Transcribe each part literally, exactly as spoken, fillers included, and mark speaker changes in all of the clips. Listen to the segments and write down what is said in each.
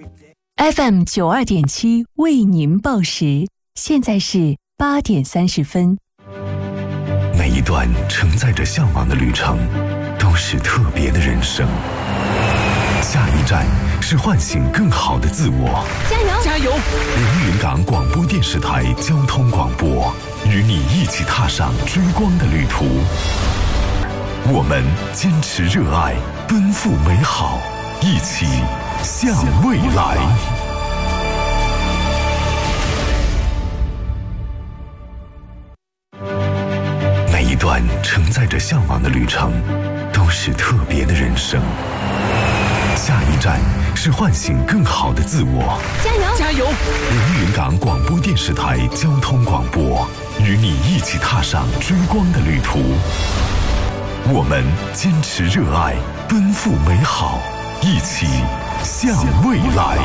Speaker 1: F M 九二点七为您报时，现在是八点三十分。
Speaker 2: 每一段承载着向往的旅程，都是特别的人生。下一站是唤醒更好的自我。
Speaker 3: 加油！
Speaker 4: 加油！
Speaker 2: 连云港广播电视台交通广播，与你一起踏上追光的旅途。我们坚持热爱，奔赴美好，一起向未来。每一段承载着向往的旅程，都是特别的人生。下一站是唤醒更好的自我。
Speaker 3: 加油！
Speaker 4: 加油！
Speaker 2: 连云港广播电视台交通广播，与你一起踏上追光的旅途。我们坚持热爱，奔赴美好，一起向未来。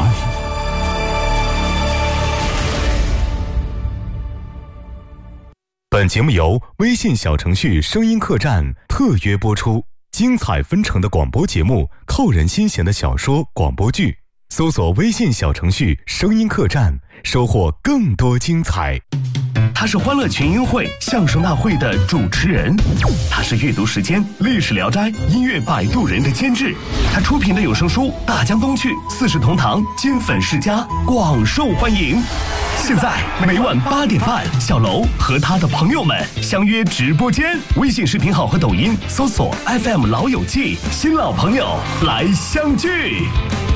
Speaker 5: 本节目由微信小程序声音客栈特约播出，精彩纷呈的广播节目，扣人心弦的小说广播剧，搜索微信小程序声音客栈，收获更多精彩。
Speaker 6: 他是欢乐群英会相声大会的主持人，他是阅读时间历史聊斋音乐摆渡人的监制，他出品的有声书大江东去四世同堂金粉世家广受欢迎。现在每晚八点半，小楼和他的朋友们相约直播间，微信视频号和抖音搜索 F M 老友记，新老朋友来相聚。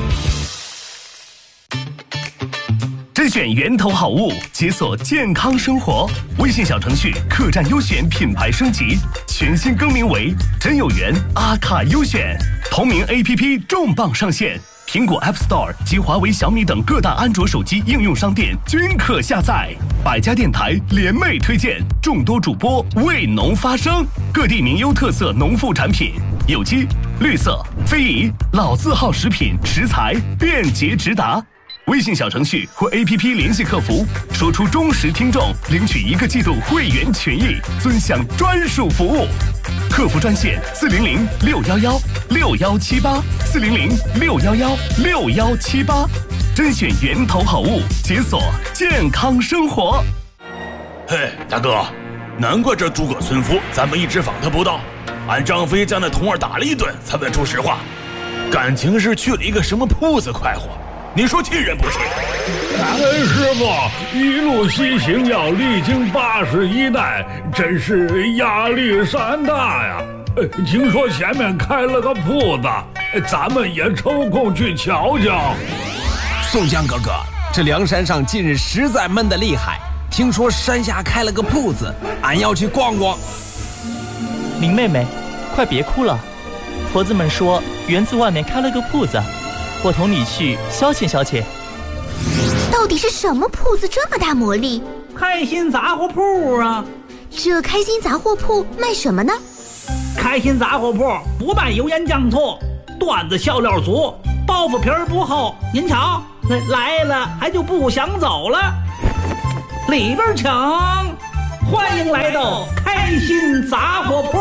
Speaker 6: 甄选源头好物，解锁健康生活。微信小程序客栈优选品牌升级，全新更名为真有缘阿卡优选。同名 A P P 重磅上线，苹果 App Store 及华为、小米等各大安卓手机应用商店均可下载。百家电台联袂推荐，众多主播为农发声，各地名优特色农副产品，有机、绿色、非遗、老字号食品食材便捷直达。微信小程序或 A P P 联系客服，说出忠实听众领取一个季度会员权益，尊享专属服务。客服专线四零零六幺幺六幺七八四零零六幺幺六幺七八，甄选源头好物，解锁健康生活。
Speaker 7: 嘿，大哥，难怪这诸葛村夫咱们一直访他不到，俺张飞将那童儿打了一顿，才问出实话，感情是去了一个什么铺子快活。你说气人不气？
Speaker 8: 哎，师傅，一路西行要历经八十一难，真是压力山大呀！听说前面开了个铺子，咱们也抽空去瞧瞧。
Speaker 4: 宋江哥哥，这梁山上近日实在闷得厉害，听说山下开了个铺子，俺要去逛逛。
Speaker 9: 林妹妹，快别哭了，婆子们说园子外面开了个铺子，我同你去消遣消遣。
Speaker 3: 到底是什么铺子这么大魔力？
Speaker 10: 开心杂货铺啊！
Speaker 3: 这开心杂货铺卖什么呢？
Speaker 10: 开心杂货铺不卖油盐酱醋，段子笑料足，包袱皮儿不厚。您瞧，来了还就不想走了。里边请，欢迎来到开心杂货铺。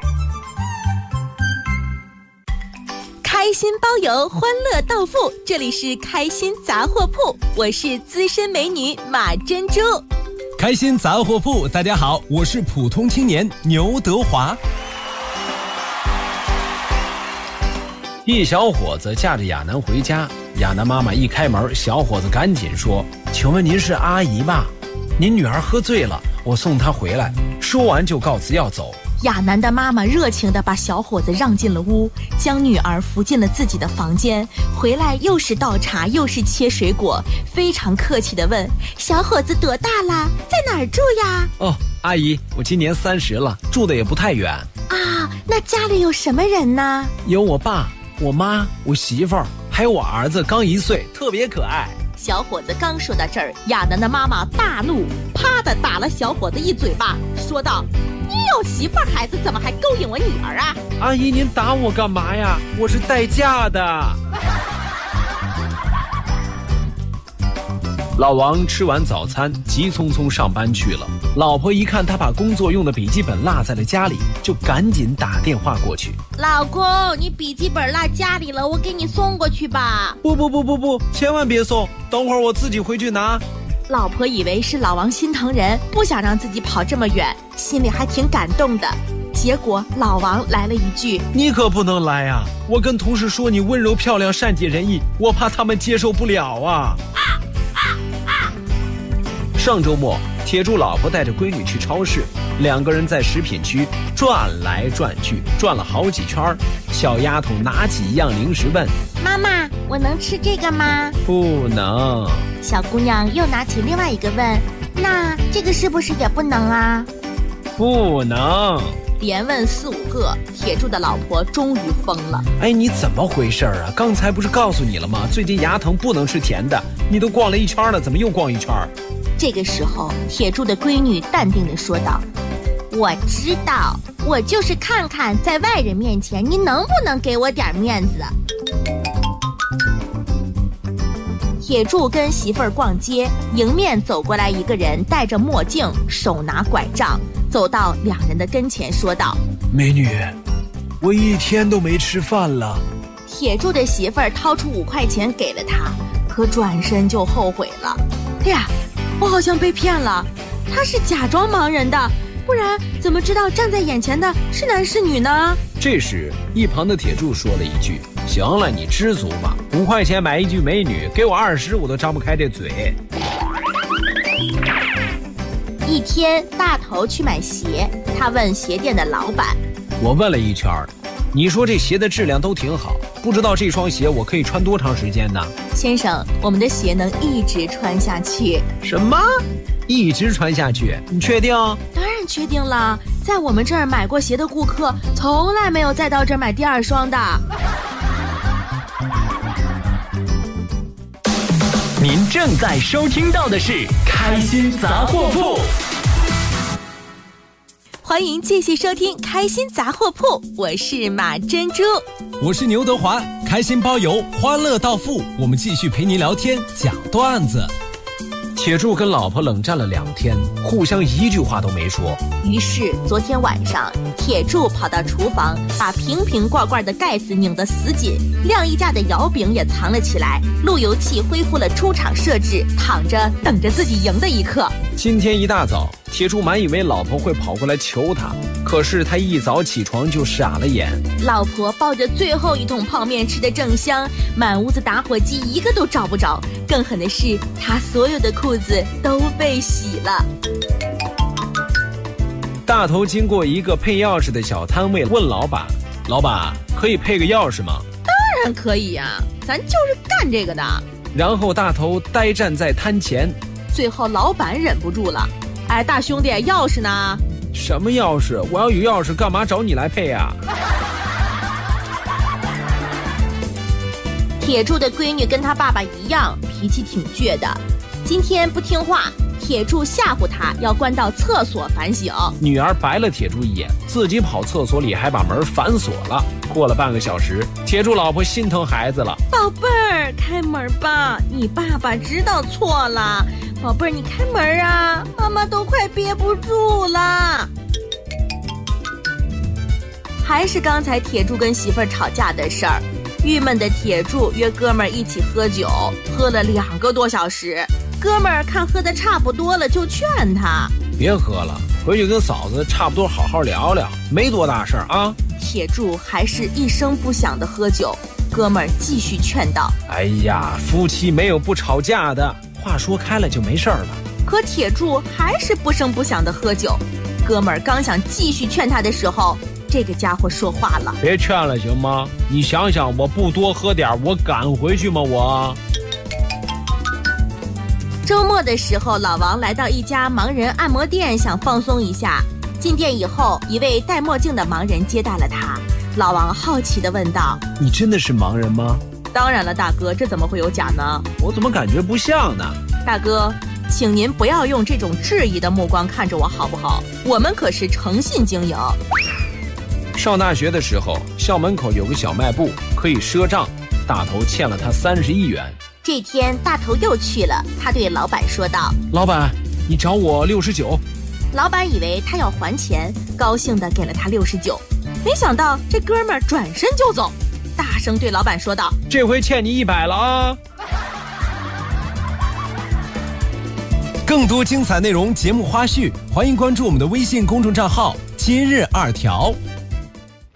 Speaker 11: 开心包邮，欢乐到付，这里是开心杂货铺，我是资深美女马珍珠。
Speaker 12: 开心杂货铺，大家好，我是普通青年牛德华。
Speaker 13: 一小伙子驾着亚楠回家，亚楠妈妈一开门，小伙子赶紧说：“请问您是阿姨吧？您女儿喝醉了，我送她回来。”说完就告辞要走。
Speaker 11: 亚楠的妈妈热情地把小伙子让进了屋，将女儿扶进了自己的房间。回来又是倒茶又是切水果，非常客气地问：“小伙子多大啦？在哪儿住呀？”“
Speaker 13: 哦，阿姨，我今年三十了，住的也不太远。”“
Speaker 11: 啊，那家里有什么人呢？”“
Speaker 13: 有我爸、我妈、我媳妇儿，还有我儿子，刚一岁，特别可爱。”
Speaker 11: 小伙子刚说到这儿，亚楠的妈妈大怒，啪的打了小伙子一嘴巴，说道：“你有媳妇孩子，怎么还勾引我女儿啊？”“
Speaker 13: 阿姨，您打我干嘛呀？我是待嫁的。” 老王吃完早餐，急匆匆上班去了。老婆一看他把工作用的笔记本落在了家里，就赶紧打电话过去。
Speaker 11: 老公，你笔记本落家里了，我给你送过去吧。
Speaker 13: 不不不不不，千万别送，等会儿我自己回去拿。
Speaker 11: 老婆以为是老王心疼人，不想让自己跑这么远，心里还挺感动的。结果老王来了一句：
Speaker 13: 你可不能来啊！我跟同事说你温柔漂亮善解人意，我怕他们接受不了啊。啊啊啊上周末，铁柱老婆带着闺女去超市，两个人在食品区转来转去，转了好几圈。小丫头拿起一样零食问：
Speaker 11: 妈妈，我能吃这个吗？
Speaker 13: 不能。
Speaker 11: 小姑娘又拿起另外一个问：那这个是不是也不能啊？
Speaker 13: 不能。
Speaker 11: 连问四五个，铁柱的老婆终于疯了。
Speaker 13: 哎，你怎么回事啊？刚才不是告诉你了吗？最近牙疼，不能吃甜的。你都逛了一圈了，怎么又逛一圈？
Speaker 11: 这个时候，铁柱的闺女淡定地说道：我知道，我就是看看在外人面前你能不能给我点面子。铁柱跟媳妇儿逛街，迎面走过来一个人，戴着墨镜，手拿拐杖，走到两人的跟前说道：
Speaker 13: 美女，我一天都没吃饭了。
Speaker 11: 铁柱的媳妇儿掏出五块钱给了他，可转身就后悔了。哎呀，我好像被骗了，他是假装盲人的，不然怎么知道站在眼前的是男是女呢？
Speaker 13: 这时一旁的铁柱说了一句：行了，你知足吧，五块钱买一句美女，给我二十我都张不开这嘴。
Speaker 11: 一天，大头去买鞋，他问鞋店的老板：
Speaker 13: 我问了一圈，你说这鞋的质量都挺好，不知道这双鞋我可以穿多长时间呢？
Speaker 11: 先生，我们的鞋能一直穿下去。
Speaker 13: 什么？一直穿下去？你确定？
Speaker 11: 当然确定了，在我们这儿买过鞋的顾客从来没有再到这儿买第二双的。
Speaker 12: 您正在收听到的是开心杂货铺。
Speaker 11: 欢迎继续收听开心杂货铺，我是马珍珠，
Speaker 12: 我是牛德华，开心包邮，欢乐到付，我们继续陪您聊天讲段子。
Speaker 13: 铁柱跟老婆冷战了两天，互相一句话都没说。
Speaker 11: 于是昨天晚上，铁柱跑到厨房，把瓶瓶罐罐的盖子拧得死紧，晾衣架的摇柄也藏了起来，路由器恢复了出厂设置，躺着等着自己赢的一刻。
Speaker 13: 今天一大早，铁柱满以为老婆会跑过来求他，可是他一早起床就傻了眼。
Speaker 11: 老婆抱着最后一桶泡面吃得正香，满屋子打火机一个都找不着，更狠的是他所有的裤子都被洗了。
Speaker 13: 大头经过一个配钥匙的小摊位，问老板：老板，可以配个钥匙吗？
Speaker 11: 当然可以呀、啊，咱就是干这个的。
Speaker 13: 然后大头呆站在摊前，
Speaker 11: 最后老板忍不住了：哎，大兄弟，钥匙呢？
Speaker 13: 什么钥匙？我要有钥匙干嘛找你来配啊？
Speaker 11: 铁柱的闺女跟他爸爸一样，脾气挺倔的。今天不听话，铁柱吓唬他要关到厕所反省。
Speaker 13: 女儿白了铁柱一眼，自己跑厕所里还把门反锁了。过了半个小时，铁柱老婆心疼孩子了：
Speaker 11: 宝贝儿，开门吧，你爸爸知道错了。宝贝儿，你开门啊，妈妈都快憋不住了。还是刚才铁柱跟媳妇儿吵架的事儿。郁闷的铁柱约哥们儿一起喝酒，喝了两个多小时。哥们儿看喝得差不多了，就劝他：
Speaker 13: 别喝了，回去跟嫂子差不多好好聊聊，没多大事儿啊。
Speaker 11: 铁柱还是一声不响的喝酒。哥们儿继续劝道：
Speaker 13: 哎呀，夫妻没有不吵架的，话说开了就没事儿了。
Speaker 11: 可铁柱还是不声不响的喝酒。哥们儿刚想继续劝他的时候，这个家伙说话了：
Speaker 13: 别劝了行吗？你想想，我不多喝点，我敢回去吗？我
Speaker 11: 周末的时候，老王来到一家盲人按摩店，想放松一下。进店以后，一位戴墨镜的盲人接待了他。老王好奇地问道：
Speaker 13: 你真的是盲人吗？
Speaker 11: 当然了，大哥，这怎么会有假呢？
Speaker 13: 我怎么感觉不像呢？
Speaker 11: 大哥，请您不要用这种质疑的目光看着我好不好？我们可是诚信经营。
Speaker 13: 上大学的时候，校门口有个小卖部可以赊账，大头欠了他三十一元。
Speaker 11: 这天大头又去了，他对老板说道：
Speaker 13: 老板，你找我六十九。
Speaker 11: 老板以为他要还钱，高兴地给了他六十九。没想到这哥们儿转身就走，大声对老板说道：
Speaker 13: 这回欠你一百了啊！
Speaker 12: 更多精彩内容、节目花絮，欢迎关注我们的微信公众账号“今日二条”。